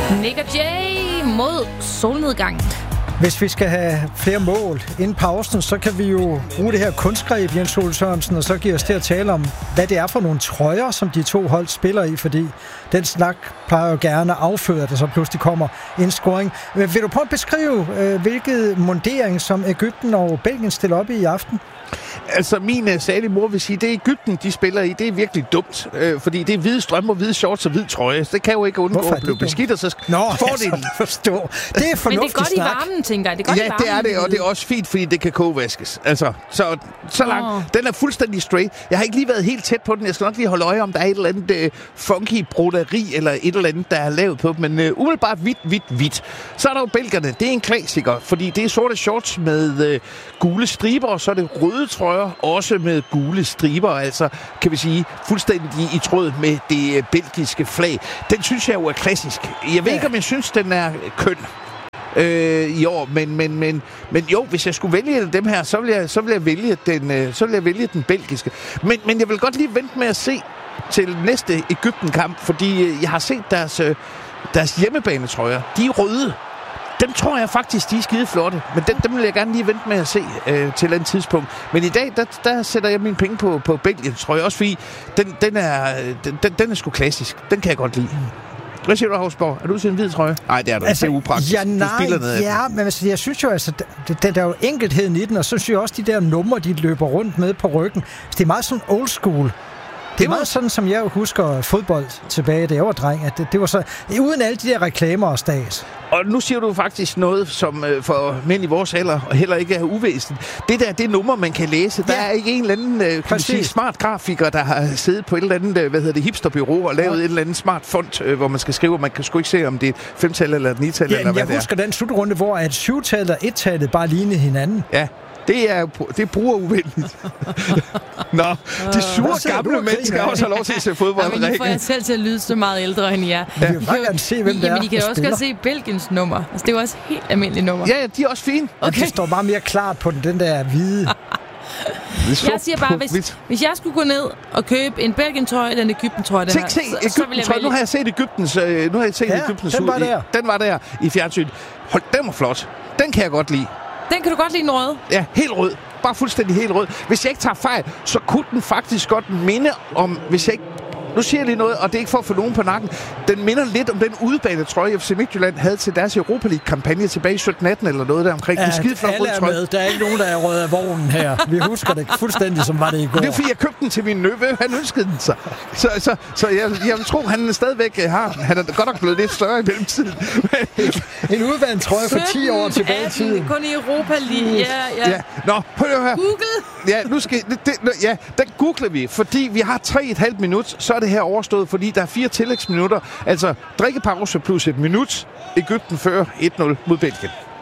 Nick og Jay mod solnedgang. Hvis vi skal have flere mål inden pausen, så kan vi jo bruge det her kunstgreb, Jens Ole Sørensen, og så give os til at tale om, hvad det er for nogle trøjer, som de to hold spiller i, fordi den snak plejer jo gerne at afføre, at der så pludselig kommer en scoring. Vil du prøve at beskrive, hvilket mundering, som Egypten og Belgien stiller op i aften? Altså, min salige mor vil sige, det er Egypten, de spiller i. Det er virkelig dumt, fordi det er hvide strømper, hvide shorts og hvid trøje. Det kan jo ikke undgå at blive beskidt, og så får det en... forstå. Det er fornuftigt. Men det er godt i varmen, tænker jeg. Det er godt i varmen. Ja, det er det, og det er også fint, fordi det kan kogevaskes. Altså, så langt. Den er fuldstændig straight. Jeg har ikke lige været helt tæt på den. Jeg skal nok lige holde øje, om der er et eller andet funky broderi, eller et eller andet, der er lavet på. Men umiddelbart hvidt. Så er der jo belgerne. Det er en klassiker, fordi det er sorte shorts med gule striber, og så er det røde trøjer, også med gule striber, altså kan vi sige fuldstændig i tråd med det belgiske flag. Den synes jeg jo er klassisk. Jeg ved ikke, om jeg synes, den er køn i år, men jo, hvis jeg skulle vælge dem her, så vil jeg vælge den belgiske. Men jeg vil godt lige vente med at se til næste Egypten-kamp, fordi jeg har set deres hjemmebanetrøjer. De er røde. Dem tror jeg faktisk, de er skide flotte. Men dem vil jeg gerne lige vente med at se til et andet tidspunkt. Men i dag, der sætter jeg mine penge på Belgien, tror jeg også, fordi den er sgu klassisk. Den kan jeg godt lide. Hvad siger du, Hausborg? Er du til en hvid trøje? Nej, det er du. Altså, det er upraktisk. Ja, nej, men altså, jeg synes jo, altså, der er jo enkeltheden i den, og så synes jeg også, de der numre, de løber rundt med på ryggen. Så det er meget sådan old school. Det er meget sådan, som jeg husker fodbold tilbage, da jeg var dreng, at det var så uden alle de der reklamer og stas. Og nu siger du faktisk noget, som for mænd i vores alder heller ikke er uvæsentligt. Det nummer, man kan læse. Der er ikke en eller anden smart grafiker, der har siddet på et eller andet hipsterbureau og lavet et eller andet smart font, hvor man skal skrive, og man kan sgu ikke se, om det er et 5-tal eller et 9-tal eller hvad det er. Jeg husker den slutrunde, hvor 7-tallet og 1-tallet bare lignede hinanden. Ja. Det er brugeruvenligt. Nå, de sure gamle mennesker også har lov til at se fodbold. Ja, men nu får jeg selv til at lyde så meget ældre end jer. Ja. Vi vil bare gerne se, hvem der er. Men I kan også godt se Belgiens nummer. Altså, det er jo også helt almindelige nummer. Ja, de er også fine. Okay. Det står bare mere klart på den der hvide. Jeg siger bare, hvis jeg skulle gå ned og købe en Belgien-trøje eller en Egypten-trøje, så vil jeg vælge. Nu har jeg set Egyptens den var der. Den var der i fjernsyn. Hold, den var flot. Den kan jeg godt lide. Den kan du godt lide, den røde? Ja, helt rød. Bare fuldstændig helt rød. Hvis jeg ikke tager fejl, så kunne den faktisk godt minde om, hvis jeg ikke... Nu siger jeg lige noget, og det er ikke for at få nogen på nakken. Den minder lidt om den udebanetrøje, FC Midtjylland havde til deres Europa League-kampagne tilbage i 17-18 eller noget der omkring. Ja, alle er med. Der er ikke nogen, der er rød af vognen her. Vi husker det fuldstændig, som var det i går. Det er fordi, jeg købte den til min nøve. Han ønskede den sig. Så jeg vil tro, han stadigvæk har... Han er godt nok blevet lidt større i mellemtiden. En udbanetrøje for 10 år tilbage i tiden. Kun i Europa League. Ja. Nå, prøv her. Google? Ja, nu skal... den googler vi, fordi vi har 3,5 minut, så er det her overstået, fordi der er 4 tillægsminutter. Altså, drikkepause plus et minut. Egypten fører 1-0 mod Belgien.